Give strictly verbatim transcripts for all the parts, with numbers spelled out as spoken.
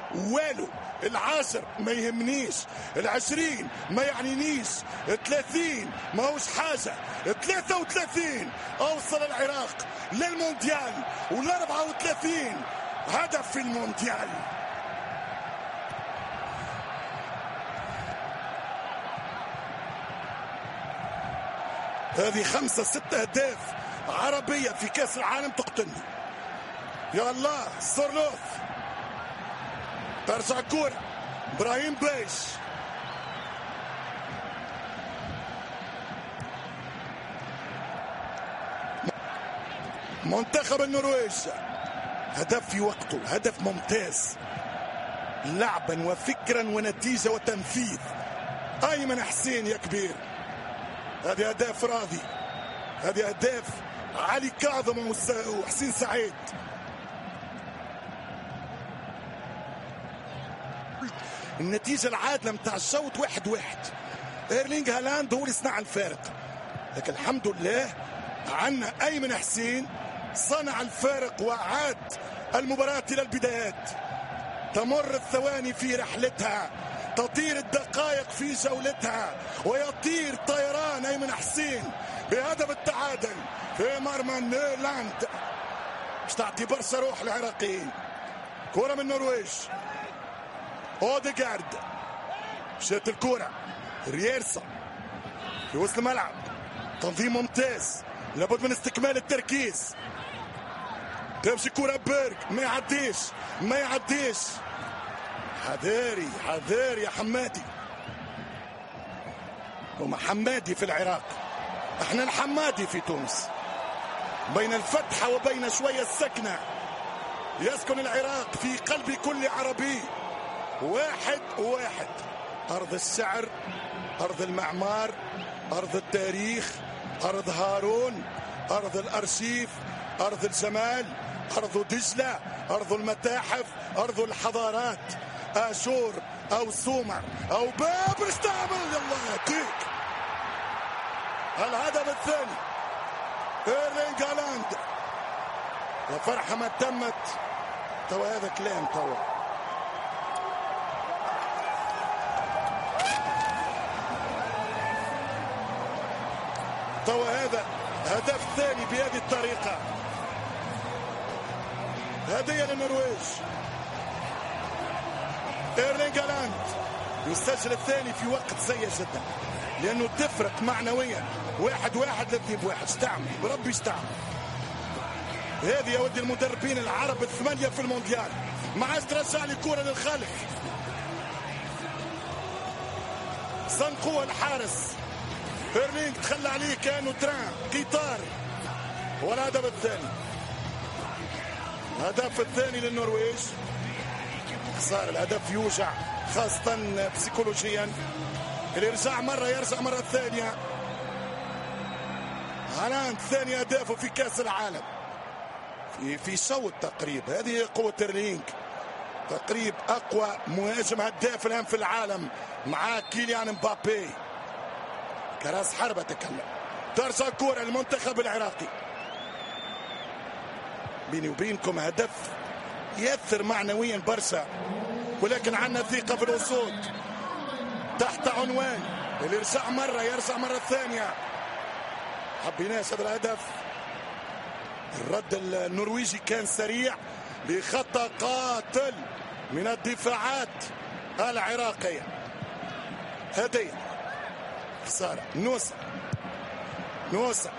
والو. العاشر ما يهمنيش، العشرين ما يعنينيش، الثلاثين ما هوش حاجة، الثلاثة وثلاثين أوصل العراق للمونديال والأربعة وثلاثين هدف في المونديال. هذه خمسة ستة أهداف عربية في كأس العالم تقتلني. يا الله سورلوث ترجع كورة إبراهيم بيش، منتخب النرويج هدف في وقته، هدف ممتاز لعبا وفكرا ونتيجة وتنفيذ. أيمن حسين يا كبير، هذه أهداف راضي، هذه أهداف علي كاظم وحسين سعيد. النتيجة العادلة متاع الشوط واحد واحد، إيرلينغ هالاند هو اللي صنع الفارق، لكن الحمد لله عنا أيمن حسين صنع الفارق وعاد المباراة إلى البدايات. تمر الثواني في رحلتها، تطير الدقائق في جولتها، ويطير طيران أيمن حسين بهدف التعادل في مرمى نيرلاند باش تعطي برشا روح العراقيين. كرة من النرويج، اوديغارد شات الكرة، رييرسا في وسط الملعب، تنظيم ممتاز، لابد من استكمال التركيز. تمشي كرة بيرك، ما يعديش ما يعديش حذاري حذاري يا حمادي. هما حمادي في العراق، احنا الحمادي في تونس. بين الفتحة وبين شوية السكنة يسكن العراق في قلب كل عربي. واحد واحد، أرض الشعر، أرض المعمار، أرض التاريخ، أرض هارون، أرض الأرشيف، أرض الجمال، أرض دجلة، أرض المتاحف، أرض الحضارات. آشور أو سومر أو بابل استعمل. يلا يعطيك الهدف الثاني إيرلينغ هالاند. يا فرحة ما تمت توا، هذا كلام توا. توا هذا هدف ثاني بهذه الطريقة. هدية للنرويج. إيرلينغ هالاند يسجل الثاني في وقت سيء جدا، لأنه تفرق معنويا. واحد واحد لاثنين بواحد. استعمل بربي استعمل. هذه يا ودي المدربين العرب الثمانية في المونديال، ما عادش ترجع لي كورة للخلف. صنقوا الحارس، إيرلينغ تخلى عليه كأنه تران قطار. والهدف الثاني، الهدف الثاني للنرويج. صار الهدف يوجع خاصة بسيكولوجيا، اللي يرجع مرة يرجع مرة ثانية. هالاند ثاني أهدافه في كأس العالم في في صوت تقريب. هذه قوة إيرلينغ، تقريب أقوى مهاجم هداف الآن في العالم مع كيليان مبابي. كراس حربة تكلم. ترجع كورة للمنتخب العراقي. بيني وبينكم هدف يأثر معنويا برشا، ولكن عندنا ثقة في الوصول. تحت عنوان اللي يرجع مرة يرجع مرة ثانية. حبيناش هذا الهدف. الرد النرويجي كان سريع لخطأ قاتل من الدفاعات العراقية. هدية خسارة. نوسة نوسة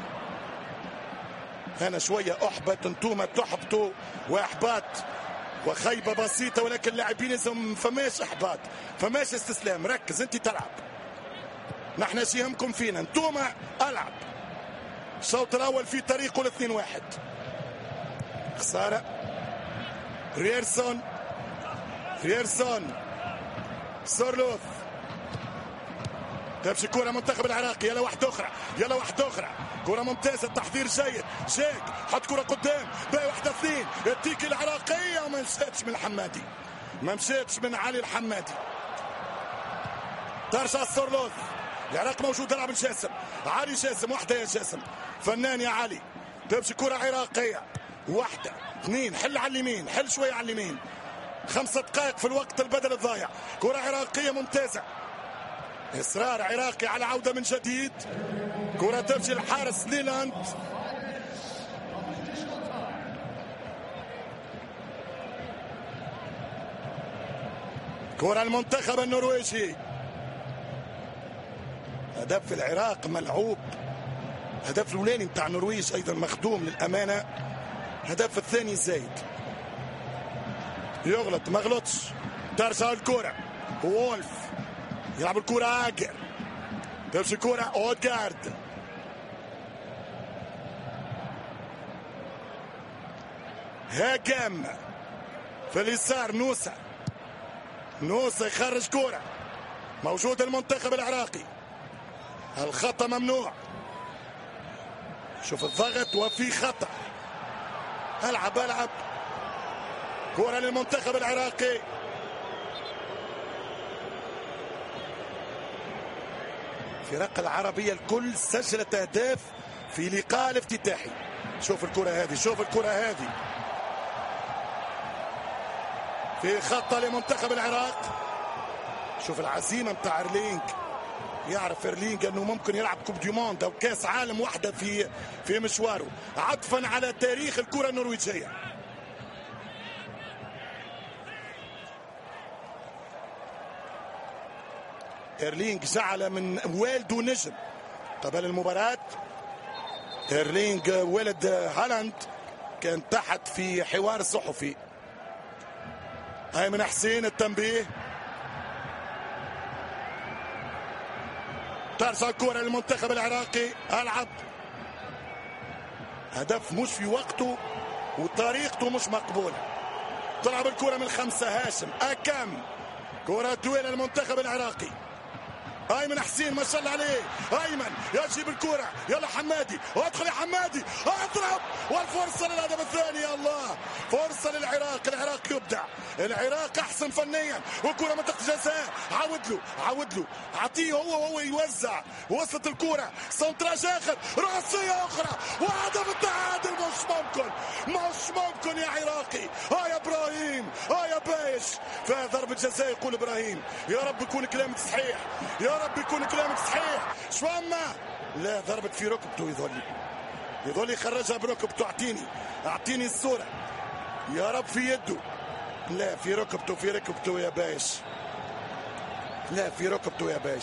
أنا شوية أحبط، أنتم تحبطوا وإحباط وخيبة بسيطة، ولكن اللاعبين لازم فماش إحباط، فماش استسلام. ركز أنت تلعب، نحن سيهمكم فينا، أنتم ألعب. الشوط الأول في طريقه الاثنين واحد. خسارة. رييرسون رييرسون سورلوث. تمشي كرة منتخب العراقي. يلا واحدة أخرى، يلا واحدة أخرى. كرة ممتازة، تحضير جيد. شيك حط كرة قدام، باقي واحدة اثنين. التيكي العراقية وما مشاتش من الحمادي، ما مشاتش من علي الحمادي. ترجع سورلوث. العراق موجود، يلعب جاسم. علي جاسم، واحدة يا جاسم، فنان يا علي. تمشي كرة عراقية، واحدة اثنين. حل على اليمين، حل شوية على اليمين. خمسة دقائق في الوقت البدل الضايع. كرة عراقية ممتازة، إصرار عراقي على عودة من جديد. كرة تمشي الحارس ليلاند، كرة المنتخب النرويجي. هدف العراق ملعوب، هدف الأولاني بتاع النرويج أيضا مخدوم للأمانة، هدف الثاني زايد. يغلط ما غلطش، ترجع الكرة وولف يلعب الكرة آجر، تمشي الكرة أودغارد، هاجم في اليسار نوسة، نوسة يخرج كرة، موجود المنتخب العراقي، الخطأ ممنوع. شوف الضغط وفي خطأ، العب العب. كرة للمنتخب العراقي، الفرق العربية الكل سجلت أهداف في لقاء الافتتاحي. شوف الكرة هذه، شوف الكرة هذه، في خطة لمنتخب العراق. شوف العزيمة متاع إيرلينغ، يعرف إيرلينغ أنه ممكن يلعب كوب دي موند أو كاس عالم واحدة في في مشواره، عطفا على تاريخ الكرة النرويجية. إيرلينغ جعل من والده نجم قبل المباراة. إيرلينغ ولد هالاند كان تحت في حوار صحفي. أيمن حسين التنبيه، ترجع الكرة للمنتخب العراقي. ألعب، هدف مش في وقته وطريقته مش مقبولة. تلعب الكرة من خمسة هاشم أكم، كرة دويل المنتخب العراقي. أيمن حسين ما شاء الله عليه، أيمن يجيب الكرة، يلا حمادي وادخل يا حمادي، اضرب والفرصة للهدف الثاني. يا الله، فرصة للعراق، العراق يبدع، العراق أحسن فنيا، وكرة منطقة جزاء. عود له عود له عطيه هو وهو يوزع وسط الكرة، سنتراج آخر، رأسية أخرى وهدف التعادل. مش ممكن مش ممكن يا عراقي. ها يا إبراهيم، ها يا بايش، فيها ضربة جزاء. يقول إبراهيم يا رب يكون كلامك صحيح، يا رب يكون كلامك صحيح. شو أما لا، ضربت في ركبته، يظل يظل يخرجها بركبته. اعطيني اعطيني الصورة يا رب، في يده، لا في ركبته، في ركبته يا بايش، لا في ركبته يا بايش.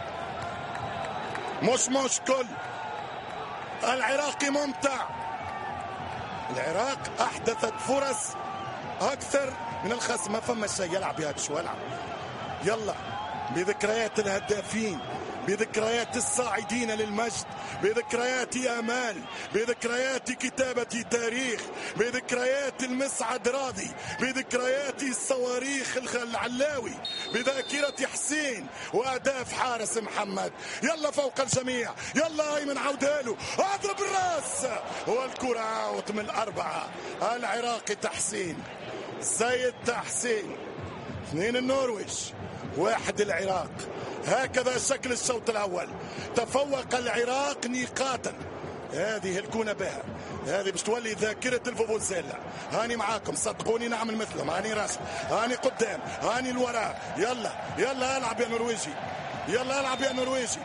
مش مشكل، العراقي ممتع، العراق أحدثت فرص أكثر من الخصم، ما فما شيء. يلعب يا شو العب، يلا بذكريات الهدافين، بذكريات الصاعدين للمجد، بذكريات آمال، بذكريات كتابة تاريخ، بذكريات المسعد راضي، بذكريات الصواريخ العلاوي، بذاكرة حسين وأهداف حارس محمد. يلا فوق الجميع، يلا أيمن عودها له، اضرب الراس والكرة اوت من الأربعة. العراقي تحسين، زايد تحسين، اثنين النرويج واحد العراق. هكذا شكل الشوط الأول، تفوق العراق نقاطا. هذه الكونة بها، هذه باش تولي ذاكرة الفوفوزيلا. هاني معاكم، صدقوني نعمل مثلهم. هاني راس، هاني قدام، هاني الوراء. يلا يلا العب يا نرويجي، يلا العب يا نرويجي.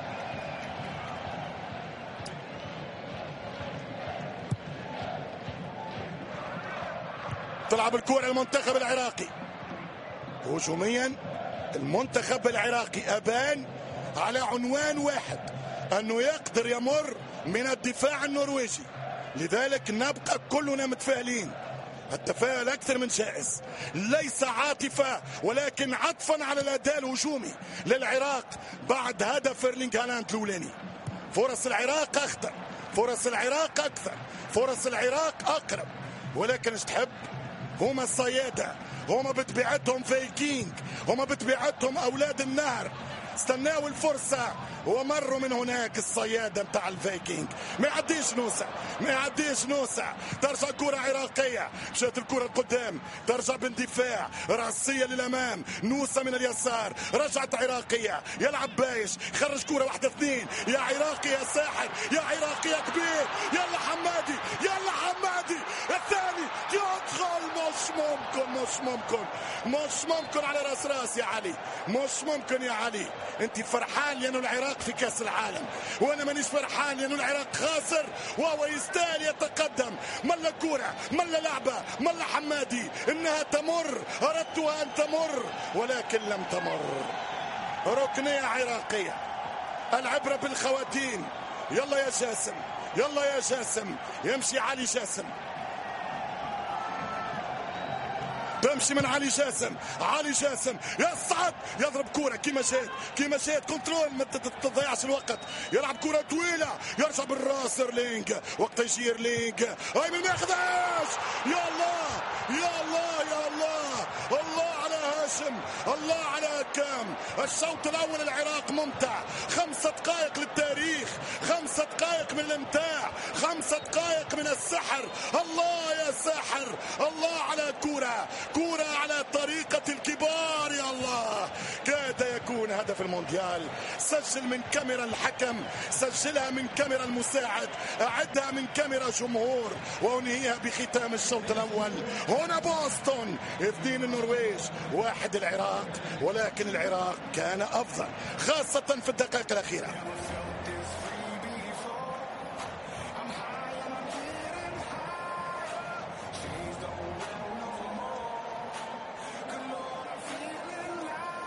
تلعب الكرة المنتخب العراقي هجوميا. المنتخب العراقي أبان على عنوان واحد، أنه يقدر يمر من الدفاع النرويجي، لذلك نبقى كلنا متفائلين. التفاؤل أكثر من جائز، ليس عاطفة ولكن عطفا على الأداء الهجومي للعراق بعد هدف إيرلينغ هالاند الأولاني. فرص العراق أخطر، فرص العراق أكثر، فرص العراق أقرب، ولكن ايش تحب؟ هما الصيادة، هما بطبيعتهم فايكينج، هما بطبيعتهم أولاد النهر، استناوا الفرصة ومروا من هناك. الصيادة متاع الفايكينج ما يعديش نوسة، ما يعديش نوسة. ترجع كرة عراقية، مشات الكرة القدام، ترجع باندفاع، رأسية للأمام، نوسة من اليسار، رجعت عراقية، يلعب بايش، خرج كرة واحدة اثنين. يا عراقي يا ساحر، يا عراقي يا كبير، يلا حمادي، يلا حمادي الثاني يدخل. مش مش ممكن مش ممكن مش ممكن على راس راس يا علي، مش ممكن يا علي. انت فرحان لانه العراق في كاس العالم، وانا مانيش فرحان لانه العراق خاسر وهو يستاهل يتقدم. ملا كوره، ملا لعبه، ملا حمادي، انها تمر، اردتها ان تمر ولكن لم تمر. ركنيه عراقيه، العبره بالخواتيم. يلا يا جاسم، يلا يا جاسم، يمشي علي جاسم، تمشي من علي جاسم، علي جاسم يصعد يضرب كوره كيما جات كيما جات كنترول، ما تضيعش الوقت، يلعب كوره طويله، يرجع بالراس لينج، وقت يجي لينج، هاي من ما ياخذهاش. يا الله يا الله يا الله، الله على هاشم، الله على كام. الشوط الاول العراق ممتع، خمسة دقائق للتاريخ، خمسة دقائق من الامتاع، خمسة دقائق من السحر. الله يا ساحر، الله على كوره، كورة على طريقة الكبار. يا الله، كاد يكون هدف المونديال. سجل من كاميرا الحكم، سجلها من كاميرا المساعد، أعدها من كاميرا جمهور، وأنهيها بختام الشوط الأول. هنا بوسطن، اثنين النرويج، واحد العراق، ولكن العراق كان أفضل خاصة في الدقائق الأخيرة.